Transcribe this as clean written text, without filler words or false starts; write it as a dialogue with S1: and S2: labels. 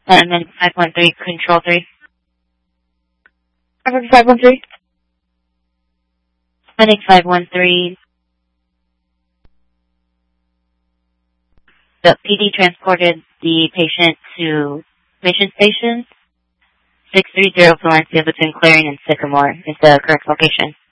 S1: And then 513, control 3.
S2: 513.
S1: Clinic 513. The PD transported the patient to Mission Station, 630 Valencia between Clarion and Sycamore is the correct location.